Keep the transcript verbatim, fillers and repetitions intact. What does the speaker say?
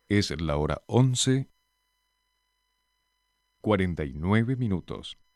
Es la hora once cuarenta y nueve minutos.